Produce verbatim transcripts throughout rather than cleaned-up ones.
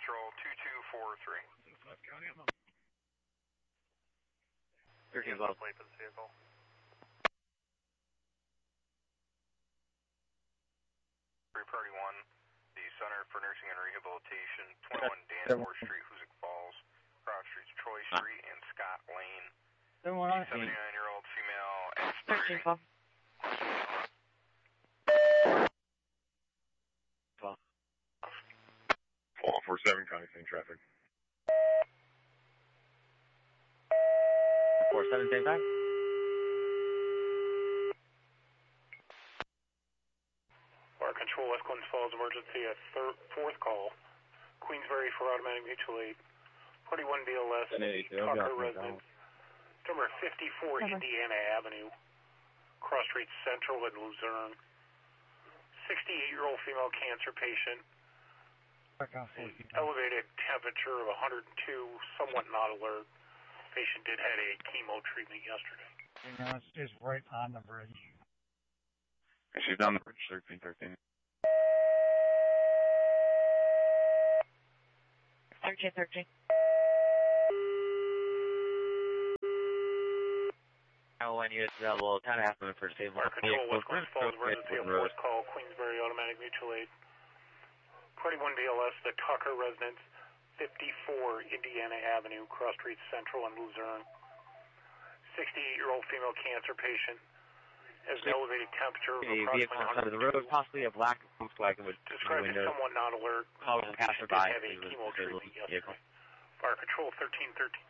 Control two two four three. thirteen twelve. Plate for this vehicle. Priority one, the Center for Nursing and Rehabilitation, twenty-one Danforth Street, Hoosick Falls, Cross Streets, Troy Street, and Scott Lane. seventy-nine-year-old female, thirteen twelve. twelve. four four seven, County Same Traffic. four seven, same time. Fire Control, West Glens Falls Emergency at third, fourth call. Queensbury for automatic mutual aid. forty-one B L S, Tucker residence. Number fifty-four Indiana Avenue, Cross Street Central in Luzerne. sixty-eight-year-old female cancer patient. Elevated temperature of one hundred two, somewhat not alert. Patient did have a chemo treatment yesterday. You know, it's just right on the bridge. She's down the bridge, thirteen thirteen. thirteen thirteen. One unit available, kind of half minute for save Fire Control, West Glens Falls Emergency, a fourth call, Queensbury Automatic Mutual Aid. forty-one B L S, the Tucker residence, fifty-four Indiana Avenue, Cross Street Central in Luzerne. sixty-eight-year-old female cancer patient has an elevated temperature of a approximately vehicle on the side of the road, possibly a black Volkswagen with described as windows. somewhat not alert. Call was a Patient passerby. did have a He was chemo disabled treatment vehicle. yesterday. Fire Control, thirteen thirteen.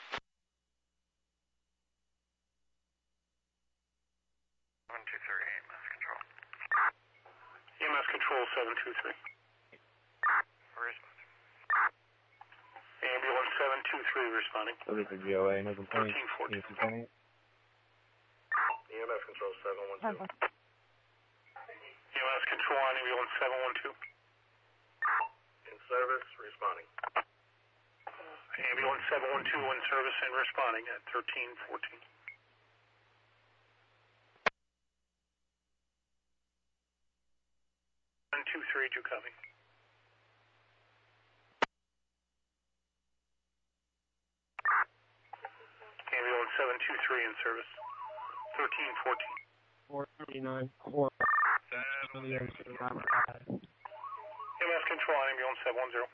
one two three, A M S Control. E M S Control, seven two three. Where is it? Ambulance seven two three responding. What is the G O A? No complaint. thirteen fourteen. Any complaint? E M S Control, seven one two. E M S Control on Ambulance seven one two. In service, responding. Ambulance seven one two in service and responding at thirteen fourteen. one two three, do copy. Ambulance seven two three in service. thirteen fourteen. four thirty-nine. four. E M S Control on Ambulance seven one zero.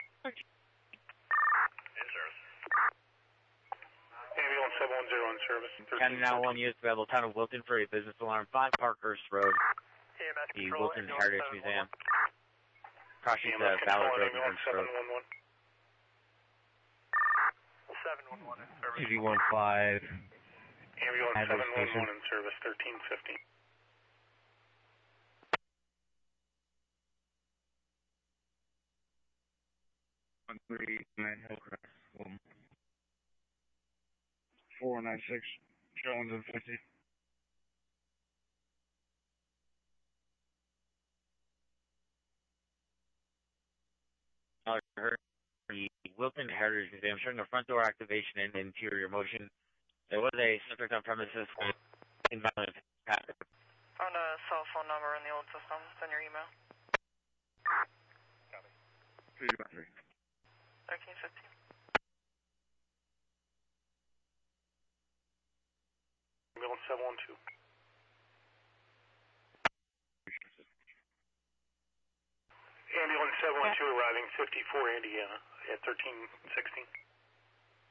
In service. Ambulance seven one zero in service. County now one unit available, town of Wilton for a business alarm, five Parkhurst Road, E M S the Control, Wilton Ambulance Heritage seven one Museum. E Crossing M the S Control Ballard on Road, Ambulance Burns seven Road. one one. seven one one in service. T V one five. Ambulance Address seven one one station. in service, thirteen fifteen. one three nine Hillcrest. Um, four nine six, Jones and fifty. Uh, her- The Wilton Heritage Museum showing a front door activation and interior motion. There was a subject on premises with invalid pattern. Found a cell phone number in the old system. Send your email. three two three. thirteen fifteen. Ambulance seven one two. Ambulance seven one two arriving fifty-four Indiana at thirteen sixteen.